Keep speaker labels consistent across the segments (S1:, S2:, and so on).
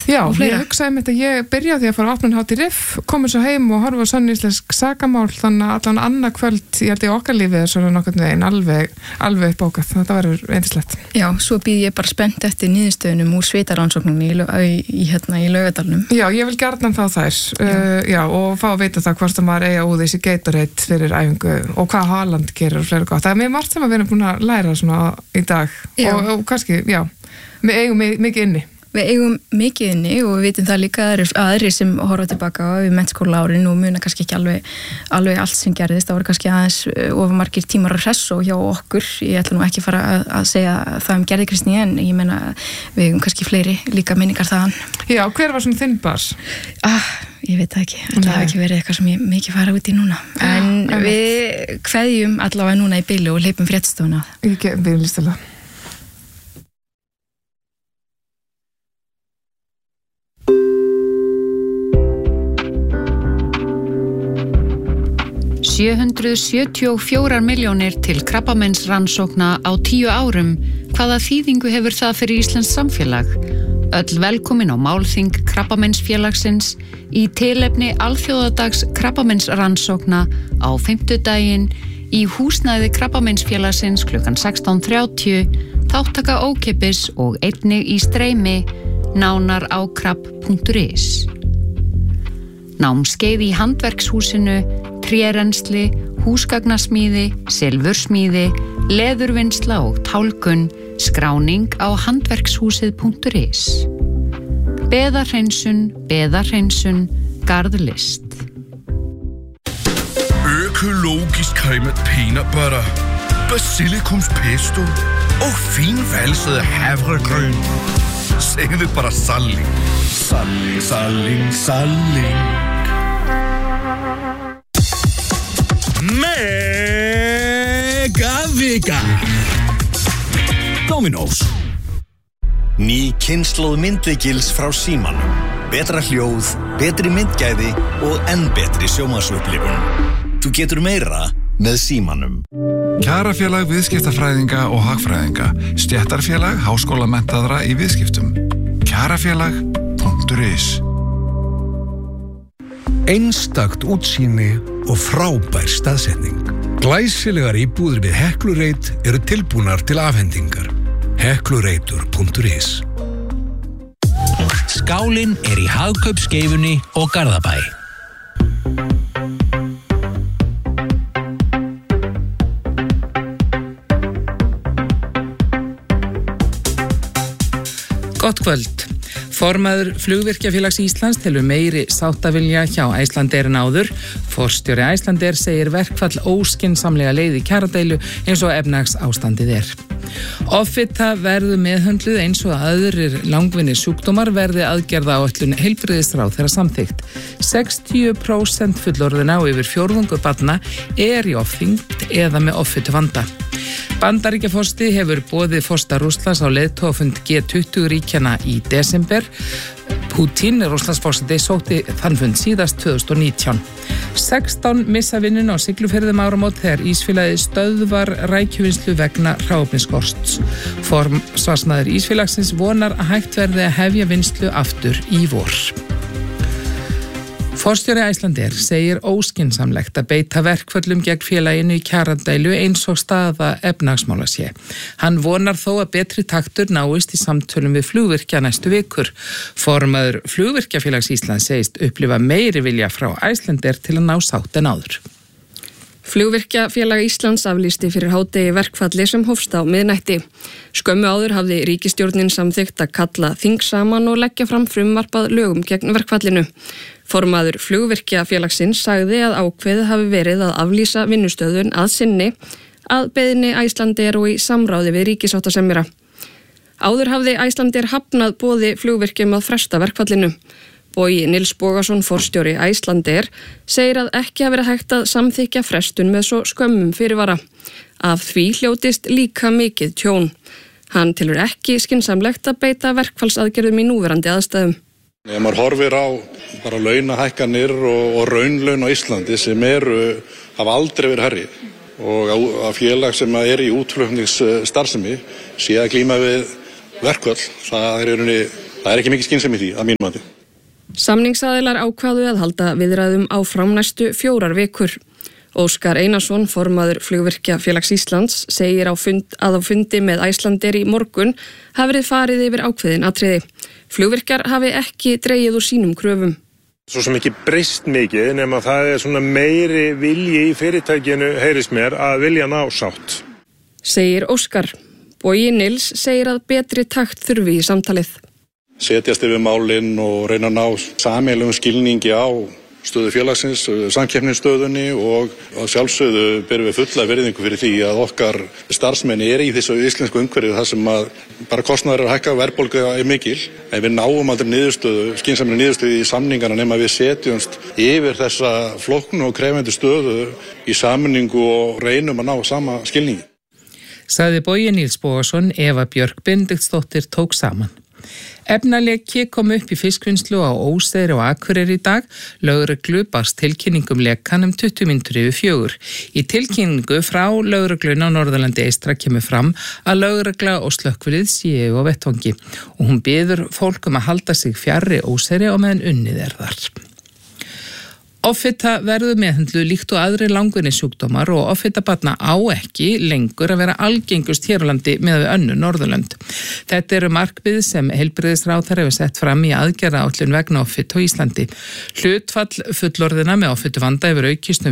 S1: Já, ég hugsaði með þetta, ég byrjaði að fara að opna hátt í riff, komið svo heim og horfa á sanníslensk sakamál, þannig að allan annað kvöld, ég held ég okkar lífið er svona nokkurn veginn alveg uppbókað, þetta verður eindislegt.
S2: Já, svo býð ég bara spennt eftir niðurstöðunum úr svitarannsókninni í Laugardalnum.
S1: Já, ég vil gjarnan fá þær, já, og fá að vita það hvort að maður eiga úr þessi Gatorade fyrir æfingu og hvað Haaland gerir og fleira gott. Það er mjög margt sem að við erum búin að læra svona í dag og kannski, já, við eigum mikið inni.
S2: Við eigum mikið inni og við vitum það líka að aðri sem horfa tilbaka við mennskóla árin og muna kannski ekki alveg allt sem gerðist. Það voru kannski aðeins ofamargir tímar að hressa og hjá okkur. Ég ætla nú ekki fara að segja það Gerði Kristný en ég meina við eigum kannski fleiri líka minningar þaðan.
S1: Já, hver var svona þinn bars?
S2: Ég veit það ekki. Það hafi ekki verið eitthvað sem ég mikið fara út í núna. En við kveðjum allavega núna í bili og hleypum fréttastofuna.
S1: Við listilega. $774 milljónir til krabbameinsrannsókna á 10 árum. Hvaða þýðingu hefur það fyrir íslenskt samfélag? Öll velkomin á málþing Krabbameinsfélagsins í tilefni alþjóðadags krabbameinsrannsókna á 5. í húsnæði Krabbameinsfélagsins klukkan 16:30, þáttaka ókeypis og einnig í streymi, nánar á krabb.is. Námskeið í handverkshúsinu, trérensli, húsgagnasmíði, silfursmíði, leðurvinnsla og tálgun, skráning á handverkshúsið.is. Beðarhreinsun, garðlist.
S3: Økologisk cremet peanut butter, basilikumspesto og finvalset havregryn. Segðu bara salling. Salling. Megavika Dominós.
S4: Ný kynslóð myndleikils frá Símanum. Betra hljóð, betri myndgæði og enn betri sjónvarpsupplifun. Þú getur meira með Símanum.
S5: Kjarafélag viðskiptafræðinga og hagfræðinga. Stéttarfélag háskólamenntaðra í viðskiptum. Kjarafélag.is.
S6: Einstakt útsýni og frábær staðsetning. Glæsilegar íbúðir við Heklureit eru tilbúnar til afhendingar. Heklureitur.is.
S7: Skálinn er í Hagkaupsskeifunni og Garðabæ.
S8: Gott kvöld. Formaður Flugvirkjafélags Íslands telur meiri sáttavilja hjá Icelandair en áður. Forstjóri Icelandair segir verkfall óskynsamlega leið í kjaradeilu eins og efnahagsástandið er. Offita verður meðhöndluð eins og aðrir langvinnir sjúkdómar verði aðgerðaáætlun heilbrigðisráðherra samþykkt. 60% fullorðina og yfir fjórðungur barna er í ofþyngd eða með offituvanda. Bandaríkjaforseti hefur boðið forseta Rússlands á leiðtogafund G20 ríkjanna í desember. Putin, Rússlandsforseti, sótti þann fund síðast 2019. 16 missa vinnuna á Siglufirðum áramót þegar ísfélagið stöðvar rækjuvinnslu vegna hráefnisskorts. Forsvarsmaður ísfélagsins vonar að hægt verði að hefja vinnslu aftur í vor. Forstjóri Icelandair segir óskynsamlegt að beita verkföllum gegn félaginu í kjaradeilu eins og staða efnahagsmála sé. Hann vonar þó að betri taktur náist í samtölum við flugvirkja næstu vikur. Formaður Flugvirkjafélags Íslands segist upplifa meiri vilja frá Icelandair til að ná sátt en áður.
S9: Flugvirkjafélag Íslands aflýsti fyrir hádegi verkfalli sem hófst á miðnætti. Skömmu áður hafði ríkisstjórnin samþykkt að kalla þing saman og leggja fram frumvarpað lögum gegn verkfallinu. Formaður Flugvirkjafélagsins sagði að ákveðið hafi verið að aflýsa vinnustöðun að sinni að beiðni Icelandair og í samráði við ríkissáttasemjara. Áður hafði Icelandair hafnað boði flugvirkjum að fresta verkfallinu. Bogi Nils Bogason, forstjóri Icelandair, segir að ekki hafi verið hægt að samþykkja frestun með svo skömmum fyrirvara. Af því hljótist líka mikið tjón. Hann telur ekki skynsamlegt að beita verkfallsaðgerðum í núverandi aðstæðum.
S10: Ef maður horfir á bara launahækkanir og raunlaun á Íslandi sem hafa aldrei verið hærri og að félag sem er í útflutningsstarfsemi sé að glíma við verkfall, það Það ekki mikið skynsemi í því að mínu mati.
S9: Samningsaðilar ákváðu að halda viðræðum áfram næstu 4 vikur. Óskar Einarsson, formaður Flugvirkjafélags Íslands, segir að á fundi með Icelandair í morgun hafi verið farið yfir ákveðin atriði. Flugvirkjar hafi ekki dregið úr sínum kröfum.
S11: Svo sem ekki breyst mikið nema það svona meiri vilji í fyrirtækinu heyrist mér að vilja ná sátt.
S9: Segir Óskar. Bogi Nils segir að betri takt þurfi í samtalið.
S10: Setjast yfir málin og reyna að ná sameiginlegum skilningi á stöðu félagsins, samkeppnisstöðunni og sjálfsögðu berum við fulla virðingu fyrir því að okkar starfsmenn í þessu íslensku umhverfi þar sem að bara kostnaður að hækka, verðbólga mikil, en við náum aldrei niðurstöðu, skynsamlega niðurstöðu í samningana nema við setjumst yfir þessa flóknu og krefjandi stöðu í sameiningu og reynum að ná sama skilningi.
S8: Sagði Bogi Nils Bogason, Eva Björk Benediktsdóttir tók saman. Efnaleki kom upp í fiskvinnslu á Óseyri og Akureyri í dag. Lögreglu barst tilkynningum lekan 20 mínútur yfir 4. Í tilkynningu frá lögregluna á Norðurlandi eystra kemur fram að lögregla og slökkvilið séu á vettvangi og hún biður fólk að halda sig fjarri Óseyri og meðan unnið þar. Offita verður meðhöndluð líkt og aðrir langvinni sjúkdómar og offita barna á ekki lengur að vera algengust hér á landi með við önnur Norðurlönd. Þetta eru markmið sem heilbrigðisráðherra hefur sett fram í aðgerðaáætlun vegna offita á Íslandi. Hlutfall fullorðina með offita vanda hefur aukist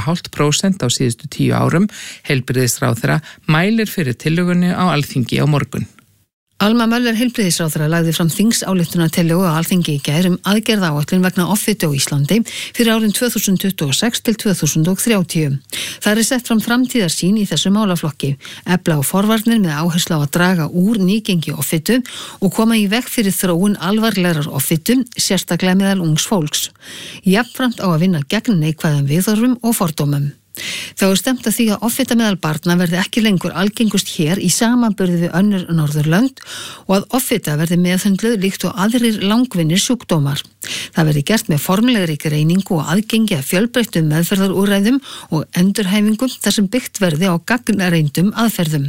S8: 4,5% á síðustu 10 árum. Heilbrigðisráðherra mælir fyrir tillögunni á Alþingi á morgun.
S1: Alma Möller heilbrigðisráðherra lagði fram þingsályktunartillögu á Alþingi í gær aðgerðaáætlun vegna offitu á Íslandi fyrir árin 2026 til 2030. Það sett fram framtíðarsýn í þessu málaflokki, efla á forvarnir með áherslu á að draga úr nýgengi offitu og koma í veg fyrir þróun alvarlegrar offitu, sérstaklega meðal ungs fólks. Jafnframt á að vinna gegn neikvæðum viðhorfum og fordómum. Þá stefnt að því að offita meðal barna verði ekki lengur algengust hér í samanburði við önnur Norðurlönd og að offita verði meðhöndluð líkt og aðrir langvinnir sjúkdómar. Það verði gert með formlegri greiningu og aðgengi að fjölbreyttum meðferðarúrræðum og endurhæfingum þar sem byggt verði á gagnreyndum aðferðum.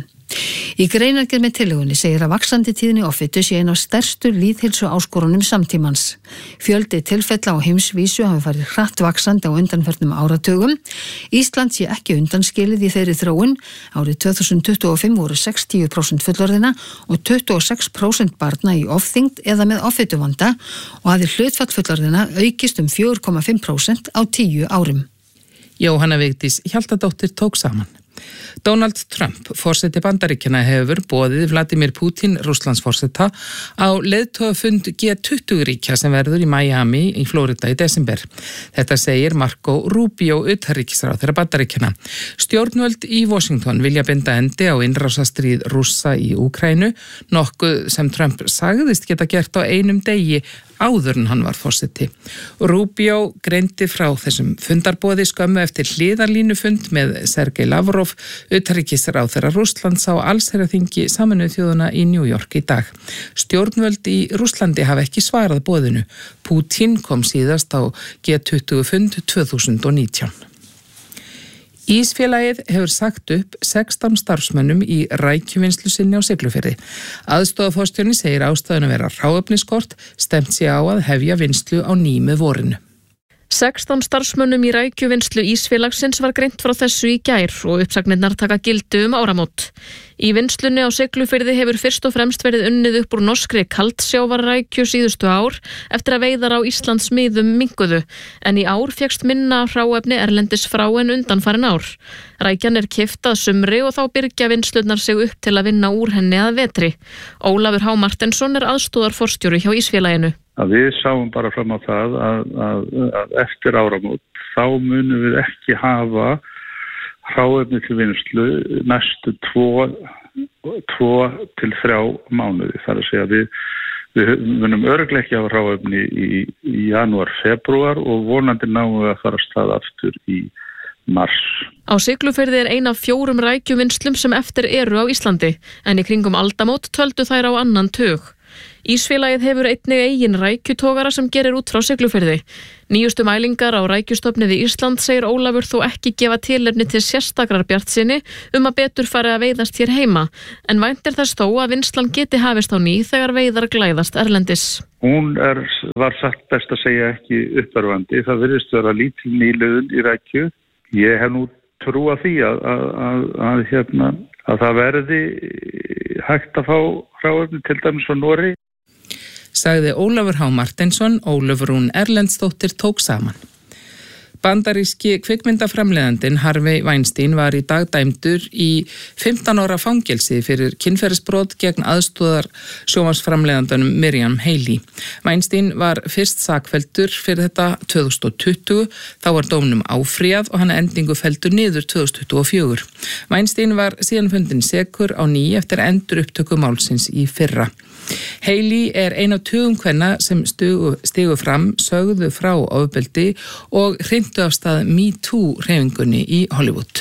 S1: Í greinargerð með tillögunni segir að vaxandi tíðni offitu sé ein af stærstu lýðheilsu áskorunum samtímans. Fjöldi tilfella á heimsvísu hafi farið hratt vaxandi á undanförnum áratugum. Ísland sé ekki undanskilið í þeirri þróun. Árið 2025 voru 60% fullorðina og 26% barna í ofþyngd eða með offituvanda og hafði hlutfall fullorðina aukist 4,5% á 10 árum.
S8: Jóhanna Vigdís Hjaltadóttir tók saman. Donald Trump, forseti Bandaríkjanna, hefur boðið Vladimir Putin, Rússlandsforseta, á leiðtogafund G20 ríkja sem verður í Miami í Flórida í desember. Þetta segir Marco Rubio, utanríkisráðherra Bandaríkjanna. Stjórnvöld í Washington vilja binda endi á innrásarstríð Rússa í Úkraínu, nokkuð sem Trump sagðist geta gert á einum degi áður en hann var forseti. Rubio greindi frá þessum fundarboði skömmu eftir hliðarlínufund með Sergei Lavrov, utanríkisráðherra Rússlands á allsherjarþingi Sameinuðu þjóðanna í New York í dag. Stjórnvöld í Rússlandi hafa ekki svarað boðinu. Putin kom síðast á G20 fund 2019. Ísfélagið hefur sagt upp 16 starfsmönnum í rækjuvinnslu sinni á Siglufirði. Aðstoðarforstjóri segir ástæðuna vera hráefniskort, stemt sig á að hefja vinnslu á ný með vorinu.
S12: 16 starfsmönnum í rækjuvinnslu Ísfélagsins var greint frá þessu í gær og uppsagnirnar taka gildi áramót. Í vinnslunni á Siglufirði hefur fyrst og fremst verið unnið upp úr norskri kaldsjávarrækju síðustu ár eftir að veiðar á Íslands miðum minnkuðu, en í ár fékkst minna hráefni erlendis frá en undanfarin ár. Rækjan keypt að sumri og þá byrgja vinnslurnar sig upp til að vinna úr henni að vetri. Ólafur H. Martensson aðstoðarforstjóri hjá Ísfélaginu.
S13: Við sáum bara fram á það að eftir áramót þá munum við ekki hafa hráefni til vinnslu næstu 2 til 3 mánuði. Það að segja við munum örugglega ekki hafa hráefni í janúar, febrúar og vonandi náum við að fara af stað aftur í mars.
S12: Á Siglufirði ein af 4 rækjuvinnslum sem eftir eru á Íslandi, en í kringum aldamót töldu þær á annan tug. Ísfélagið hefur einnig eigin rækjutógara sem gerir út frá Siglufirði. Nýjustu mælingar á rækjustofni við Ísland segir Ólafur þó ekki gefa tilefni til sérstakrar bjartsýni að betur fari að veiðast hér heima, en væntir þess þó að vinnslan geti hafist á ný þegar veiðar glæðast erlendis.
S13: Hún var satt best að segja ekki uppörvandi. Það virðist vera lítil nýliðun í rækju. Ég hef nú trú að því að það verði hægt að fá hráefni til dæmis frá Noregi.
S8: Sagði Ólafur H. Marteinsson. Ólöf Rún Erlendsdóttir tók saman. Bandaríski kvikmyndaframleiðandinn Harvey Weinstein var í dag dæmdur í 15 ára fangelsi fyrir kynferðisbrot gegn aðstoðar sjónvarpsframleiðandanum Miriam Haley. Weinstein var fyrst sakfelldur fyrir þetta 2020, þá var dómnum áfrýjað og hann endingu felldur niður 2024. Weinstein var síðan fundinn sekur á ný eftir endur upptöku málsins í fyrra. Haley er ein af 20 kvenna sem stigu fram, sögðu frá ofbeldi og hrindu af stað MeToo hreyfingunni í Hollywood.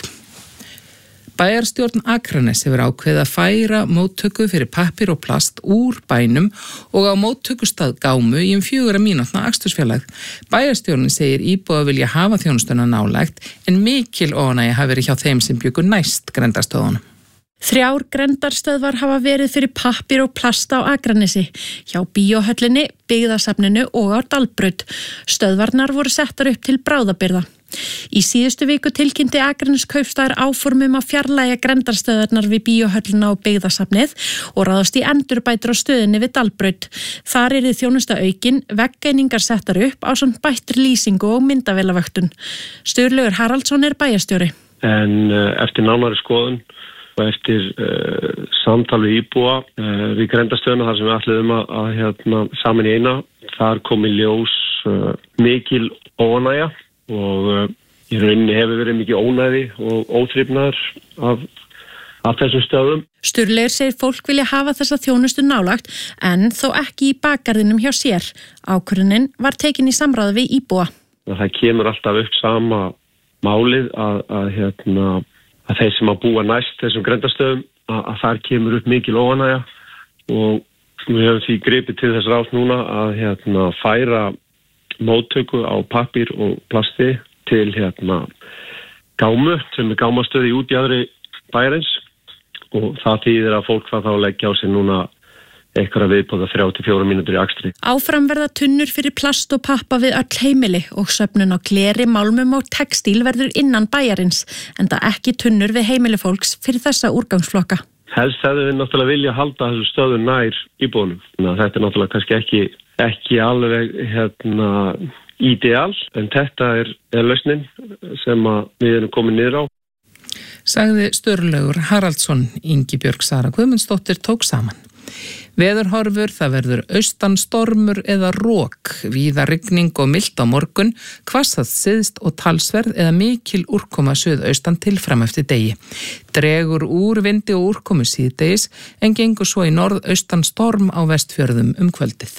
S8: Bæjarstjórn Akranes hefur ákveðið að færa móttöku fyrir pappír og plast úr bænum og á móttökustað Gámu í 4 mínútna akstursfjarlægð. Bæjarstjórnin segir íbúa vilja hafa þjónustuna nálægt en mikil óánægja hafi verið hjá þeim sem bjuggu næst grenndarstöðunum.
S14: 3 grendarstöðvar hafa verið fyrir pappír og plast á Akranesi, hjá Bíóhöllinni, Byggðasafninu og á Dalbraut. Stöðvarnar voru settar upp til bráðabirgða. Í síðustu viku tilkynnti Akranes kaupstaðar áformum að fjarlægja grendarstöðvarnar við Bíóhöllina og Byggðasafnið og ráðast í endurbætur á stöðinni við Dalbraut. Þar yrði þjónusta aukin, veggeiningar settar upp ásamt bættri lýsingu og myndavélavöktun. Sturlaugur Haraldsson er bæjarstjóri.
S15: En eftir nánari skoðun og eftir samtal við íbúa við grendastöðuna þar sem við ætluðum að saman í eina, þar kom í ljós mikil óánægja og í rauninni hefur verið mikið ónæði og óþrifnaður af þessum stöðum.
S14: Sturlaugur segir fólk vilja hafa þessa þjónustu nálagt en þó ekki í bakgarðinum hjá sér. Ákvörðunin var tekin í samráði við íbúa.
S15: Það kemur alltaf upp sama málið að þeir sem að búa næst þessum grendastöðum að þar kemur upp mikil óánægja og við höfum því gripið til þess ráð núna að færa móttöku á pappír og plasti til Gámu sem er Gámastöð í útjaðri bæjarins og það þýðir að fólk það þá leggja á sig núna eitthvað viðbóða 3-4 mínútur í akstri.
S14: Áfram verða tunnur fyrir plast og pappa við öll heimili og söfnun á gleri, málmum og textíl verður innan bæjarins, en það ekki tunnur við heimili fólks fyrir þessa úrgangsflokka.
S15: Helst hefðu við náttúrulega vilja halda þessu stöðu nær íbúðunum. Þetta er náttúrulega kannski ekki alveg ídeal, en þetta er lausnin sem við erum komin niður á.
S8: Sagði Sturlaugur Haraldsson. Ingibjörg Sara Guðmundsdóttir tók saman. Veðurhorfur, það verður austan stormur eða rok, víða rigning og milt á morgun, hvassast syðst og talsverð eða mikil úrkoma suðaustan til fram eftir degi. Dregur úr vindi og úrkomu síðdegis en gengur svo í norðaustan storm á Vestfjörðum kvöldið.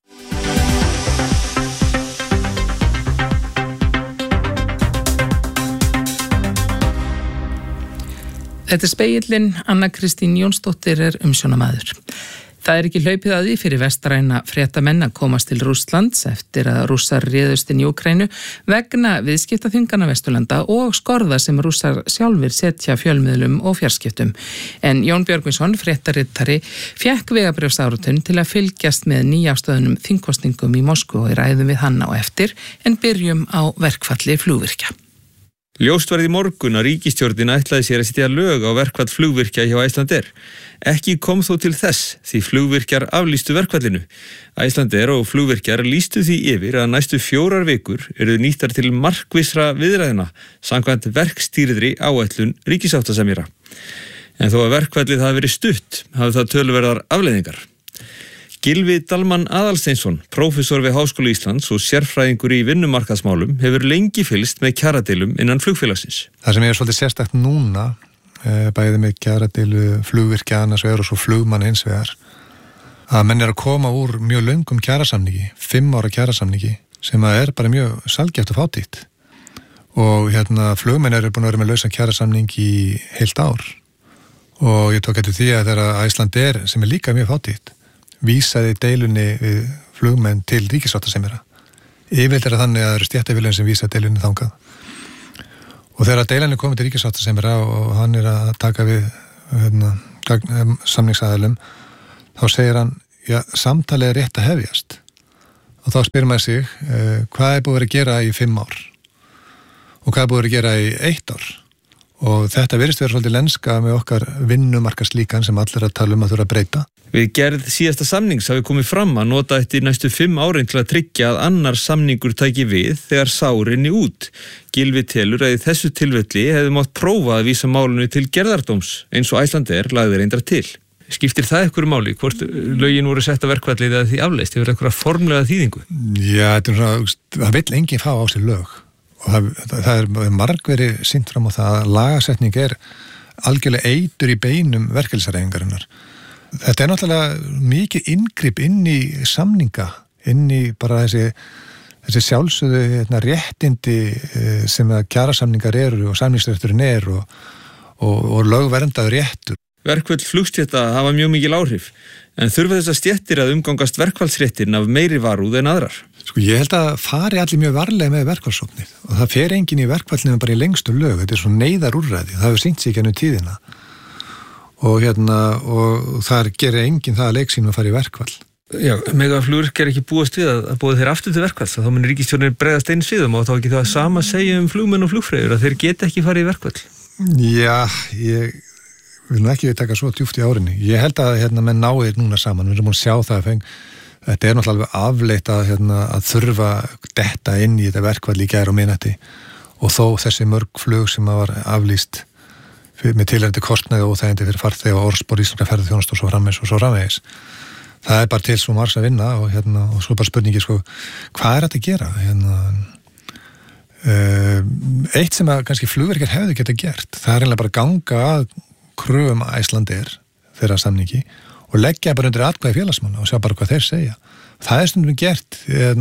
S8: Þetta er Spegillinn, Anna Kristín Jónsdóttir er umsjónamaður. Það er ekki hlaupið að því fyrir vestræna fréttamenn að komast til Rússlands eftir að Rússar réðust inn í Úkraínu vegna viðskiptaþvingana Vesturlanda og skorða sem Rússar sjálfir setja fjölmiðlum og fjarskiptum. En Jón Björgvinsson, fréttarittari, fékk vegabréfsáritun til að fylgjast með nýjafstöðunum þingkosningum í Moskvu og ræðum við hann á eftir en byrjum á verkfalli flugvirkja.
S16: Ljóst varð í morgun að ríkisstjórnin ætlaði sér að setja lög á verkfall flugvirkja hjá Icelandair. Ekki kom þó til þess því flugvirkjar aflýstu verkfallinu. Icelandair og flugvirkjar lýstu því yfir að næstu 4 vikur eru nýttar til markvissra viðræðina samkvæmt verkstýrðri áætlun ríkisáttasemjara. En þó að verkfallið hafi verið stutt hafi það töluverðar afleiðingar. Gylfi Dalmann Aðalsteinsson, prófessor við Háskóla Íslands og sérfræðingur í vinnumarkaðsmálum, hefur lengi fylgst með kjaradeilum innan flugfélagsins.
S17: Það sem er svolítið sérstakt núna, bæði með kjaradeilu flugvirkja annars vegar og svo flugmann hins vegar, að menn er að koma úr mjög löngum kjarasamningi, 5 ára kjarasamningi, sem er bara mjög sjaldgæft og fátítt. Og flugmenn eru búin að vera með lausan kjarasamning í heilt ár. Og ég tók eftir því að þegar Icelandair, sem er líka mjög fátítt, vísaði deilunni við flugmenn til ríkissáttasemjara. Yfirleitt það þannig að það eru stéttarfélögin sem vísa deilunni þangað. Og þegar deilan komið til ríkissáttasemjara og hann að taka við samningsaðilum, þá segir hann, samtalið rétt að hefjast. Og þá spyrir maður sig, hvað búið að gera í 5 ár? Og hvað búið að gera í 1 ár? Og þetta virðist vera svolítið lenska með okkar vinnumarkaslíkan sem allir að tala að þurfa að breyta.
S16: Við gerð síðasta samnings hafi komið fram að nota eftir næstu 5 árin til að tryggja að annar samningur tæki við þegar sárinni út. Gylfi telur að í þessu tilfelli hefði mátt prófa að vísa málunni til gerðardóms eins og Icelandair lagði reyndar til. Skiptir það einhverju máli? Hvort lögin voru sett að verkfallið eða því afleyst? Hefur einhverja formlega þýðingu?
S17: Já, það vill enginn fá á sig lög. Og það er margverið sýnt fram á það að lagasetning algjörlega eitur í beinum verkefælisreifingarinnar. Þetta náttúrulega mikið inngrip inn í samninga, inn í bara þessi sjálfsögðu réttindi sem að kjarasamningar eru og samningsrétturinn og lögverndaður réttur.
S16: Verkföll flugstétta hafa mjög mikil áhrif, en þurfa þessar stéttir að umgangast verkfallsréttin af meiri varúð en aðrar?
S17: Ég held að fari allir mjög varlega með verkfallsóknir og það fer enginn í verkfallinu bara í lengstu lög, þetta svo neyðarúrræði, það hefur sýnt sig ekki ennum tíðina og þar gerir enginn það að leiksýnum að fara í verkfall.
S16: Já, megaflugvirkjar ekki búast við að búið þeir aftur til verkfalls, þá mun ríkisstjórnin bregðast eins við og þá ekki það sama segja flugmenn og flugfreyjur að þeir geta ekki farið í verkfall. Já, ég vil nú ekki taka svo djúpt í árinni. Ég held að menn náir núna saman, við erum búin að sjá það þetta náttúrulega afleitt að þurfa detta inn í þetta verkfall í gær og miðnætti og þó þessi mörg flug sem var aflýst með tilhæfandi kostnaði og óþægindi fyrir farþega og orðspor íslenskra ferðaþjónustu og svo framvegis. Það bara til svo margs að vinna og svo bara spurningi hvað þetta að gera? Eitt sem að kannski flugvirkjar hefðu geta gert, það eiginlega bara ganga að kröfum Icelandair þeirra samningi og leggja bara undir atkvæði félagsmanna og sjá bara hvað þeir segja. Það stundum gert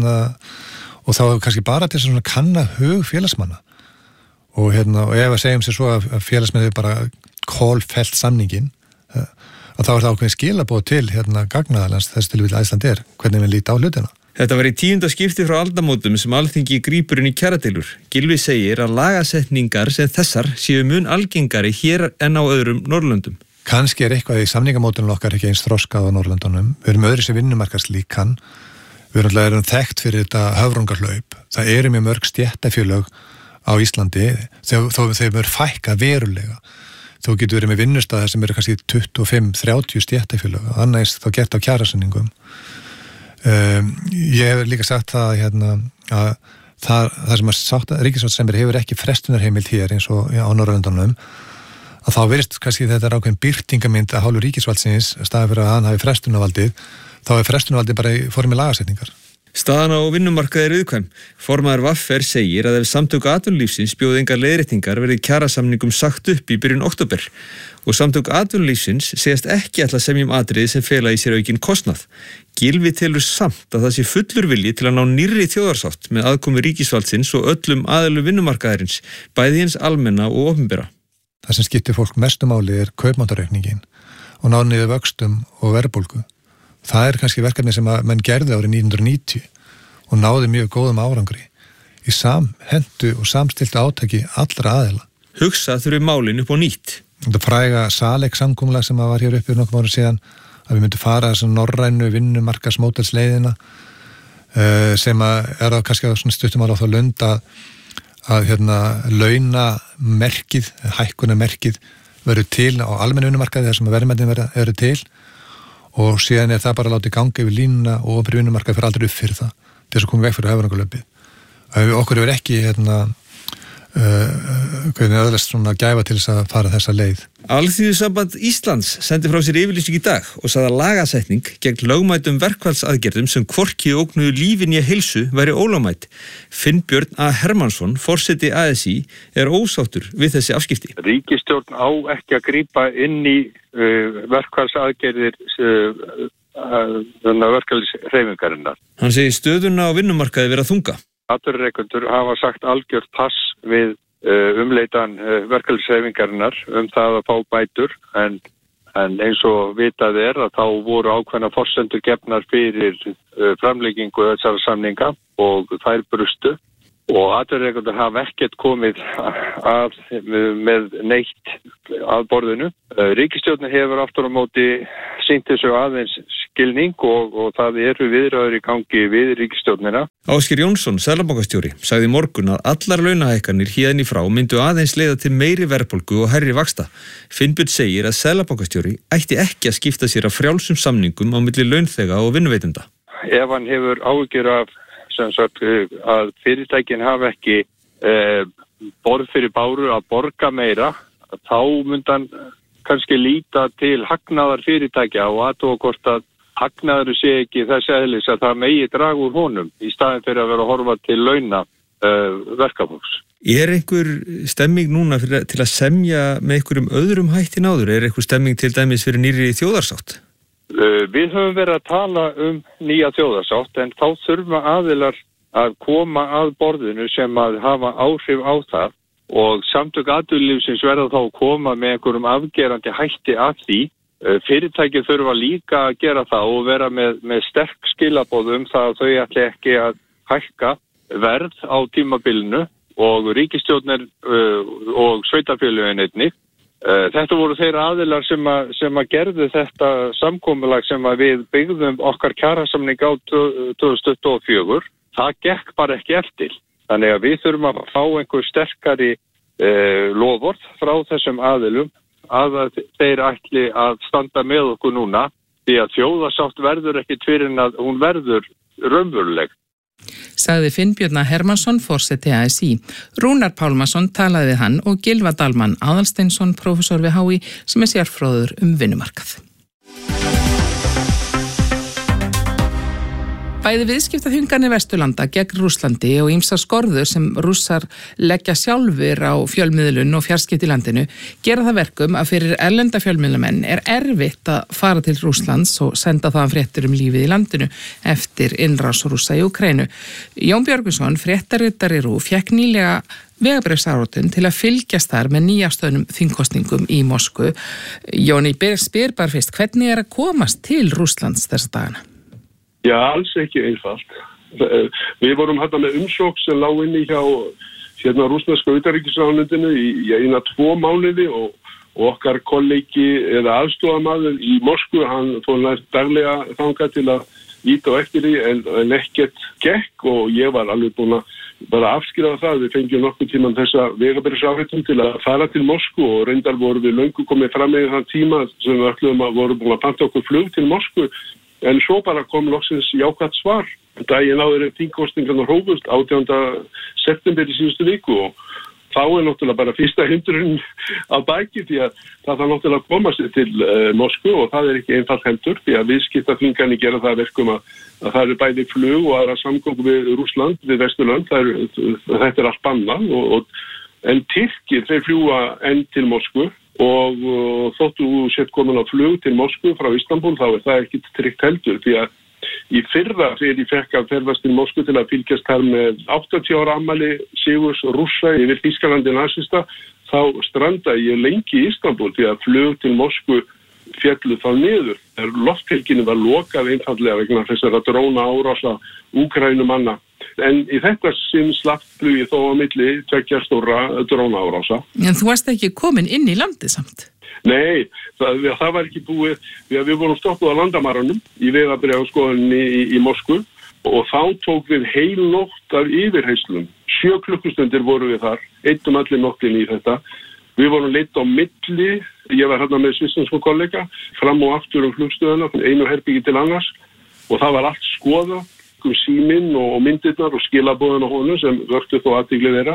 S16: og þá kannski bara til að kanna hug félagsmanna og ef að segjum sér svo að félagsmenn hefur bara kólfellt samningin að þá það ákveðin skilaboð til gagnaðalans þess til Icelandair hvernig við líta á hlutina. Þetta var í 10. skipti frá aldamótum sem Alþingi grípur inn í kjaradeilur. Gylfi segir að lagasetningar sem þessar séu mun algengari hér en á öðrum Norðurlöndum. Kannski eitthvað í samningamótunum okkar ekki eins þroskað á Norðurlöndunum. Við erum öðru sem vinnumarkaslíkan. Við erum þekkt fyrir þetta höfrungarhlaup. Það eru mjög mörg stéttarfélög á Íslandi þó þeim fækka verulega. Þú getur verið með vinnustæðar sem eru kannski 25-30 stéttarfélög. Annars þá gert á kjarasamningum. Ég hef líka sagt það að það sem að ríkissáttasemjari hefur ekki frestunarheimild hér eins og á Norðurlöndunum að þá virðist kannski þetta ákveðin birtingamynd að hálfu ríkisvaldsins staðið fyrir að hann hafi frestunarvaldið þá er frestunarvaldið bara í formi lagasetningar. Staðan á vinnumarkaði er viðkvæm. Formaður VFR segir að ef samtök atvinnulífsins bjóði engar leiðréttingar verði kjarasamningum sagt upp í byrjun október og samtök atvinnulífsins segast ekki ætla að semja atriði sem fela í sér aukinn kostnað. Gylfi telur samt að það sé fullur vilji til að ná nýrri þjóðarsátt með aðkomu ríkisvaldsins og öllum aðilum vinnumarkaðarins, bæði hins almenna og opinbera. Það sem skiptir fólk mestu máli er kaupmáttaraukningin og ná niður vöxtum og verðbólgu. Það er kannski verkefni sem að menn gerði árið 1990 og náði mjög góðum árangri í samhentu og samstiltu átaki allra aðila. Hugsa þurfi málin upp á nýtt. Þetta fræga SALEK-samkomulag sem var hér uppi nokkuð ára síðan að við myndum fara þessum norrænu vinnumarkaðsmódelsleiðina sem að er það kannski á stuttum ára á þá lönd að launamerkið, hækkunarmerkið verður til á almennu vinnumarkaði þar sem verðmætin eru til og síðan er það bara látið ganga yfir línuna og opinber vinnumarkaði fyrir aldrei upp fyrir það til þess að koma veg fyrir höfrungarlöpið. Okkur hefur ekki öðlast svona gæfa til þess að fara þessa leið. Alþýðusamband Íslands sendi frá sér yfirlýsing í dag og sagði að lagasetning gegn lögmætum verkfallsaðgerðum sem hvorki ógnuðu lífi né heilsu væri ólögmæt. Finnbjörn A. Hermannsson, forseti ASÍ, er ósáttur við þessi afskipti.
S18: Ríkisstjórn á ekki að grípa inn í verkfallsaðgerðir verkfallshreyfingarinnar.
S16: Hann segir stöðuna á vinnumarkaði vera þunga.
S18: Atvinnurekendur hafa sagt algjört pass við umleitan verkfallshreyfingarinnar það að fá bætur en En eins og vitað að þá voru ákveðna forsendur gefnar fyrir framlengingu þessara samninga og þær brustu. Og atvinnurekendur hafa ekkert komið með neitt að borðinu. Ríkisstjórnin hefur aftur á móti sýnt þessu aðeins skilning og það eru viðræður í gangi við ríkisstjórnina.
S16: Ásgeir Jónsson, seðlabankastjóri, sagði í morgun að allar launahækkanir héðan í frá myndu aðeins leiða til meiri verðbólgu og hærri vaxta. Finnbjörn segir að seðlabankastjóri ætti ekki að skipta sér af frjálsum samningum á milli launþega og vinnuveitenda.
S18: Ef hann hefur áhyggjur af að fyrirtækin hafa ekki borð fyrir báru að borga meira, þá myndi hann kannski líta til hagnaðar fyrirtækja og athuga hvort að hagnaður sé ekki þess eðlis að það megi draga úr honum í staðin fyrir að vera að horfa til launa verkafólks.
S16: Er einhver stemming núna til að semja með einhverjum öðrum hættin áður? Er einhver stemming til dæmis fyrir nýrri þjóðarsátt?
S18: Við höfum verið að tala nýja þjóðarsátt en þá þurfa aðilar að koma að borðinu sem að hafa áhrif á það og samtök atvinnulífsins verða þá að koma með einhverjum afgerandi hætti að því. Fyrirtæki þurfa líka að gera það og vera með sterk skilaboð það að þau ætli ekki að hækka verð á tímabilinu og ríkisstjórnir og sveitarfélögin einnig. Þetta voru þeir aðilar sem að gerðu þetta samkomulag sem að við byggðum okkar kjarasamning á 2024. Það gekk bara ekki eftir. Þannig að við þurfum að fá einhver sterkari loforð frá þessum aðilum að þeir ætli að standa með okkur núna því að þjóðarsátt verður ekki fyrir en að hún verður raunveruleg.
S8: Sagði Finnbjörn Hermannsson, forseti ASÍ. Rúnar Pálmason talaði við hann og Gylfa Dalmann Aðalsteinsson, prófessor við HÍ, sem sérfróður vinnumarkað. Bæði viðskiptaþvinganir Vesturlanda gegn Rússlandi og ýmsar skorður sem Rússar leggja sjálfur á fjölmiðlun og fjarskipti í landinu gera það verkum að fyrir erlenda fjölmiðlumenn erfitt að fara til Rússlands og senda þaðan fréttir lífið í landinu eftir innrás Rússa í Úkraínu. Jón Björgvinsson, fréttaritari RÚV, fékk nýlega vegabréfsáritun til að fylgjast þar með nýjastöðnum þingkosningum í Moskvu. Jóni, spyr bara fyrst, hvernig að komast til Rússlands þessa dagana?
S19: Já, alls ekki einfalt. Við vorum hérna með umsókn sem lá inni hjá rússneska utanríkisráðuneytinu í 1-2 mánuði og okkar kollegi eða aðstofamaður í Moskvu, hann fór nær daglega þangað til að íta á eftir því en ekkert gekk og ég var alveg búin að bara afskrifa það. Við fengjum nokkuð tíman þessa vegabréfsáritun til að fara til Moskvu og reyndar voru við löngu komið fram með þann tíma sem við ætluðum að voru búin að panta okkur flug til Moskvu. En svo bara kom loksins jákvætt svar. Daginn áður þingkosningarnar hófust 18. september í síðustu viku og þá náttúrulega bara fyrsta hindrun á baki því að það þarf náttúrulega að koma sér til Moskvu og það ekki einfalt heldur því að viðskiptaþvinganir gera það verkum að það eru bæði flug og aðra samgöngu við Rússland, við Vesturlönd, þetta allt bannað en Tyrkir þeir fljúga enn til Moskvu og þóttu sett komin á flug til Moskvu frá Istanbul þá það ekki tryggt heldur því að í fyrra þegar ég fekk að ferðast til Moskvu til að fylgjast þar með 80 ára afmæli sigurs Rússa yfir Þýskalandi nasista þá strandaði ég lengi í Istanbul því að flug til Moskvu fjallu þá niður. Lofthelginni var lokað einfallega vegna þessara dróna árása Úkraínumanna. En í þetta sinn slapp flugi þó á milli tveggja stóra dróna árása.
S8: En þú varst ekki komin inn í landið samt?
S19: Nei, það var ekki búið. Við vorum stoppuð á landamærunum í vegabréfaskoðunni í Moskvu og þá tók við heil nótt af yfirheyslum. 7 klukkustundir voru við þar, eittum allir nóttin í þetta. Við vorum leitt á milli, ég var hérna með svisnesku kollega, fram og aftur flugstöðuna, einu herbyggi til annars og það var allt skoðað, síminn og myndirnar og skilabóðin á honum sem vöktu þó athygli þeirra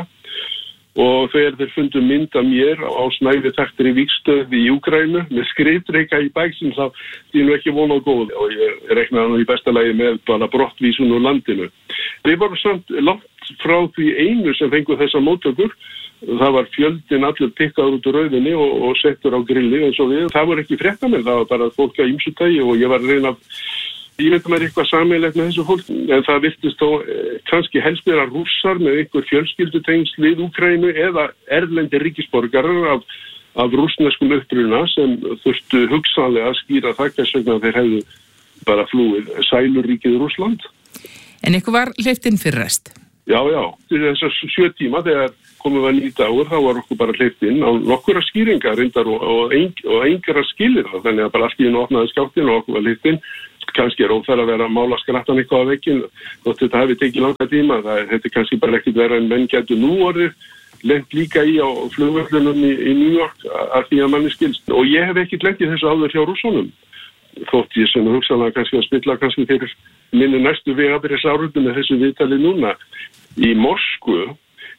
S19: og þeir fundu mynd af mér á snæfi taktri vígstöði í Úkraínu með skrifdreika í bæksinn þá því nú ekki von á góð og ég reiknaði nú í besta lagi með bara brottvísun úr landinu. Við vorum samt langt frá því einu sem fengu þessa móttökur. Það var fjöldin allur pikkaður út úr rauðinni og settur á grilli eins og við. Það voru ekki fréttamenn, það var bara fólk að ýmsu tagi og ég var að reyna ég myndi mér eitthvað sameiginlegt með þessu fólk en það virtist þó kannski helst vera Rússar með einhver fjölskyldutengsl við Úkraínu eða erlendir ríkisborgarar af rússneskum uppruna sem þurftu hugsanlega að skýra það hvers vegna þeir hefðu bara flúið sæluríkið Rússland.
S8: En ykkur var hleypt inn fyrir rest?
S19: Já, þessar 7 tíma þegar komum við að 9 dagur, þá var okkur bara hleypt inn á nokkura skýringar reyndar og engra skilir það, þannig að bara allt í einu opnaði skáttinn og okkur var hleypt inn. Kannski óþarf að vera að mála skrattan eitthvað á vegginn, þótt þetta hefði tekið langa tíma, þetta kannski bara ekkert vera en menn getur nú orðið lent líka í á flugvöllunum í New York að því að manni skilst. Og ég hef ekkert lent í þessu áður hjá Rússunum, þótt ég sem hugsanlega kannski að spilla kannski fyrir minni næstu vegabyrðisárundum með þessu viðtali núna. Í Moskvu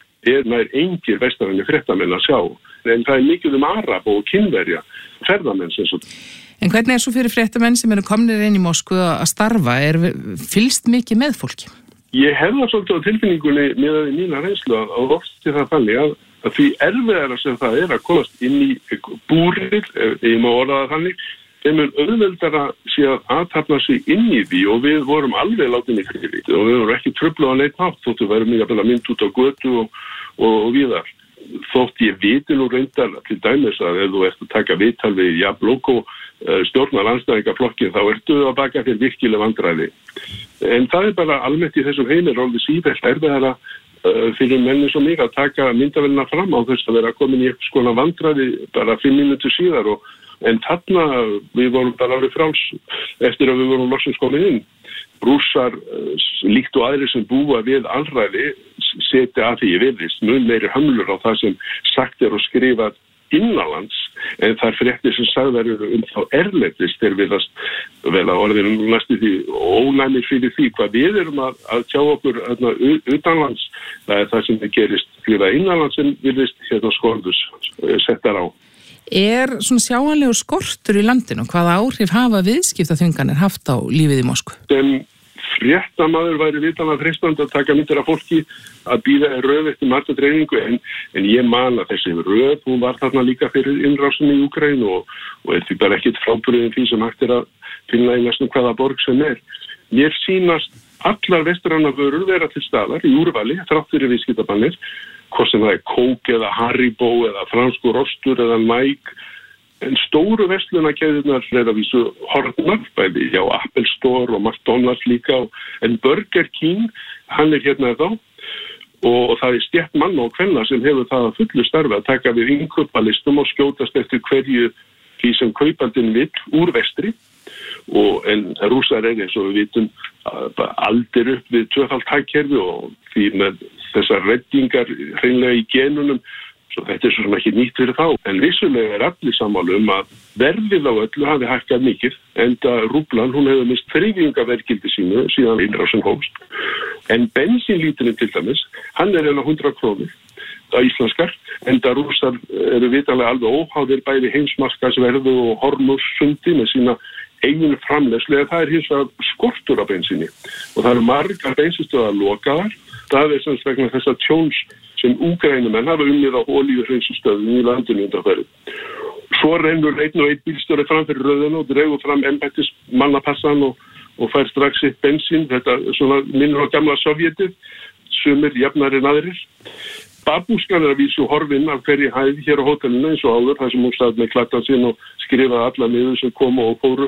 S19: nær engir vestræni fréttamenn að sjá, en það mikið arab og kínverja ferðamenn sem svo.
S8: En hvernig svo fyrir fréttamenn sem eru komnir inn í Moskvu að starfa, fylgst mikið með fólki?
S19: Ég hef það svolítið á tilfinningunni með mína reynslu að oft til það þannig að því erfiðara sem það að komast inn í búrið, ég má orða það þannig, þeim auðveldara sé að aðtapna sig inn í því og við vorum alveg látin í friði og við vorum ekki truflað á neitt hátt þóttu værum mjög að mynd út á götu og víðar. Þótt ég viti nú reyndar til dæmis að ef þú ert að taka viðtal við Jabloko stjórnar andstæðingaflokkin þá ertu að baka þér virkileg vandræði. En það bara almennt í þessum heimir orðið sífellt erfiðara fyrir menni svo mig að taka myndavélina fram á þess að vera komin í eitthvað skona vandræði bara 5 mínútur síðar en þarna við vorum bara alveg fráls eftir að við vorum loksins komin inn. Rússar líkt og aðrir sem búa við alræði setja að því virðist mun meiri hömlur á það sem sagt og skrifað innanlands en þær fréttir sem sagðar eru þá erlendis þeir viðast vel að orðinu næstu því ónæmir fyrir því hvað við erum að tjá okkur utanlands. Það það sem gerist fyrir að innanlands sem virðist skorðus settar á.
S8: Svona sjáanlegur skortur í landinu? Hvaða áhrif hafa viðskiptaþvinganir haft á lífið í Moskvu?
S19: Sem fréttamaður væri vitanlega freistandi að taka myndir af fólki að bíða röð eftir margdreifingu en ég man að þessi röð, hún var þarna líka fyrir innrásinni í Úkraínu og því bara ekkert frábriðin því sem hægt að finna í næstum hvaða borg sem Mér sýnast allar vestrænar vörur vera til staðar í úrvali þrátt fyrir viðskiptabannir, hvort sem það Coke eða Haribo eða franskur ostur eða Nike. En stóru verslunarkeðjurnar að vísu horfnar, bæði hjá Apple Store og McDonald's líka, en Burger King, hann hérna þá, og það stétt manna og kvenna sem hefur það að fullu starfi að taka við innkaupalistum og skjótast eftir hverju því sem kaupandinn vill úr vestri, en rússar eins og við vitum aldir upp við tvöfalt hagkerfi og því með þessar reddingar hreinlega í genunum. Svo þetta svo sem ekki nýtt fyrir þá. En vissulega allir sammála að verðið á öllu hafi hækkað mikið, enda rúblan, hún hefur mist þriðjungaverðgildi sínu síðan innrásin hófst. En bensínlíturinn til dæmis, hann 100 krónur á íslenskar, enda rússar eru vitanlega alveg óháðir bæði heimsmarkaðsverðu og Hormuzsundi með sína eigin framleiðslu, það hins vegar skortur á bensíni. Og það eru margar bensinstöðar lokaðar, það sem vegna þessa tjóns sem Úkraínumenn hafa unnið á olíuhreinsunstöðum í landinu undanfarið. Svo rennur einn og einn bílstjóri fram fyrir röðinu og dregur fram embættismannapassan og fær strax sitt bensín, þetta svona minnur á gamla Sovjetið, sumir jafnari en aðrir. Babúskan að vísu horfinn af hverju hæð hér á hótelinu eins og áður, þar sem hún stað með kladdan sinn og skrifaði alla miður sem komu og fóru.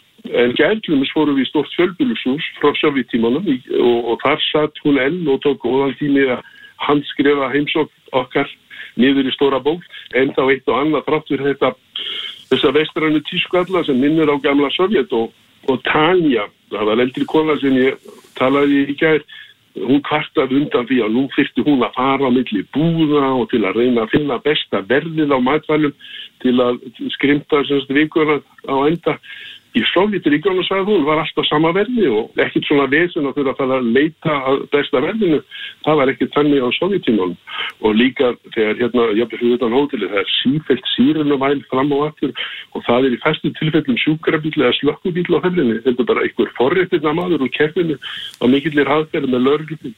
S19: En gærlumis fóru við í stort fjölbýlishús frá Sovjettímanum og þar satt hún enn og tók góðan tími að handskrifa heimsókn okkar niður í stóra bók, en þá eitt og annað þrátt fyrir þessa vestrænu tískalla sem minnir á gamla Sovjet og Tanja, það var eldri kona sem ég talaði í gær, hún kvartaði undan því að nú þyrfti hún að fara á milli búða og til að reyna að finna besta verðið á matvælum til að skrimta vikuna á enda. Í Sovjetríkjunum sagði hún var alltaf sama verði og ekkert svona vesen að þurfa að fara að leita að besta verðinu. Það var ekkert þannig á Sovjetímanum. Og líka þegar jafnvel utan hótelið, það sífellt sírenuvæl fram og aftur og það í fæstu tilfellum sjúkrabíll eða slökkubíll á ferðinni. Þetta bara einhver forréttinna maður úr kerfinu á mikillir hraðferð með lögreglubíl.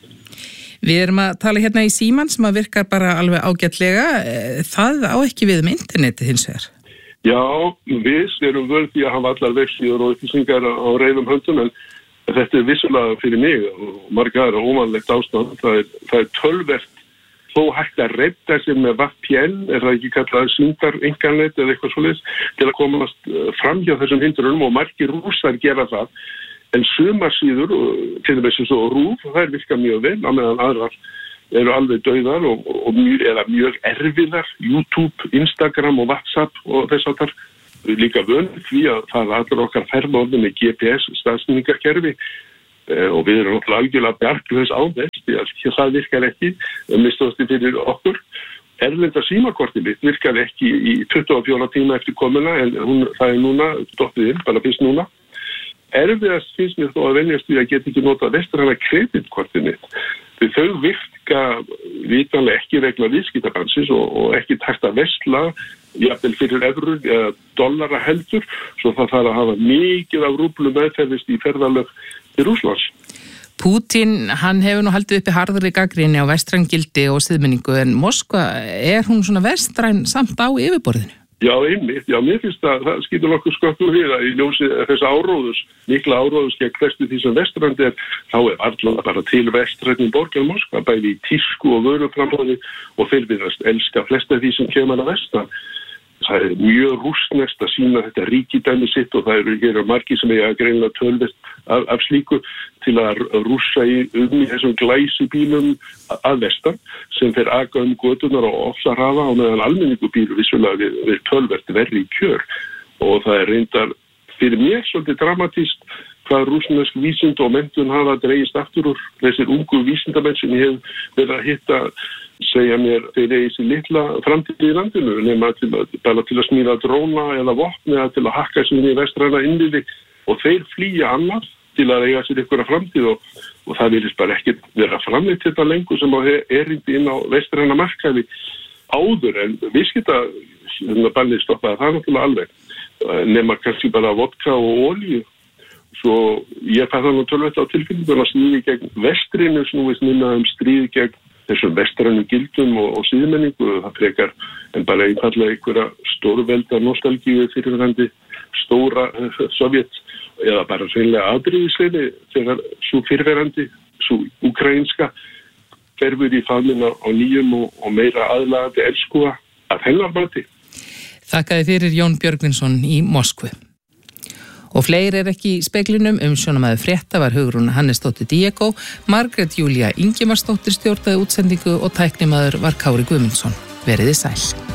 S8: Við erum að tala hérna í síman sem að virkar bara alveg ágætlega. Það á ekki við internetið hins vegar.
S19: Já, við erum vörði að hafa allar vefsíður og upplýsingar á reiðum höndum en þetta vissulega fyrir mig og margar óvanlegt ástand. Það er tölvert þó hægt að redda sér með VPN, það ekki kallað sýndar einkannet eða eitthvað svoleiðis, til að komast fram hjá þessum hindrunum og margir Rússar gera það. En sumar síður, til þess að RÚV, þær virka mjög vel, á meðan aðrar eru alveg dauðar og mjög erfiðar, YouTube, Instagram og WhatsApp og þess að það er líka vönd því að það er allir okkar ferðorðin með GPS staðsendingarkerfi og við erum náttúrulega algjörlega bjarklaus á þess því að það virkar ekki, mistóðasti fyrir okkur. Erlenda símakortið mitt virkar ekki í 24 tíma eftir komuna en það er núna, dottið inn, bara fyrst núna. Erfiðast finnst mér þó að venjast því að geta ekki nota vestræna kreditkortið mitt. Því þau virka vitanlega ekki vegna viðskiptabannsins og ekki takt að versla, jafnvel fyrir evrur eða dollara heldur, svo það þarf að hafa mikið af rúblu meðferðist í ferðalög til Rússlands.
S8: Pútín, hann hefur nú haldið uppi harðri gagnrýni á vestræn gildi og siðmenningu en Moskva, er hún svona vestræn samt á yfirborðinu?
S19: Já, einmitt. Já, mér finnst að það skýtur nokkuð skökkur við að í ljósi þess áróðus, mikla áróðus gegn hverstu því sem vestrandi er, þá er allavega bara til vestrænum borgar Moskva, bæði í tísku og vöruframboði og þeir virðast elska flesta því sem kemur að vestan. Það er mjög rússneskt að sína þetta ríkidæmi sitt og það eru margir sem eiga greinilega tölvist af slíku til að rússa í þessum glæsibílum að vestan sem fer aga götunar og ofsarhafa og meðan almenningu býr vissulega við tölvert verri kjör og það er reyndar fyrir mér svolítið dramatískt hvað rússnesk vísind og menntun hafa dregist aftur úr þessir ungu vísindamenn sem ég hef verið að hitta segja mér þeir eigi þessi litla framtíð í landinu nema til að smíða dróna eða vopn eða til að hakka sér í vestræna innviði og þeir flýja annað til að eiga sér einhverja framtíð og það virðist bara ekki vera framleitt þetta lengur sem á erindi inn á vestræna markaði áður en viðskiptabannið stoppaði það náttúrulega alveg nema kannski bara vodka og olíu. Svo ég fæði það nú tölvöld á tilfellinu að stríði gegn vestrinu snúist minna stríði gegn þessum vestrænu gildum og síðmenningu. Það frekar en bara einfallega einhverja stórvelda nostalgíu fyrirverandi stóra Sovjet eða bara sveinlega aðdrýðisleini þegar svo fyrirverandi, svo ukrainska ferfur í famina á nýjum og meira aðlagandi elskúa að hennar mati.
S8: Þakkaði fyrir Jón Björgvinsson í Moskvu. Og fleiri er ekki í speglinum, umsjónamaður frétta var Hugrún Hannesdóttir Diego, Margrét Júlía Ingimarsdóttir stjórnaði útsendingu og tæknimaður var Kári Guðmundsson. Veriði sæl.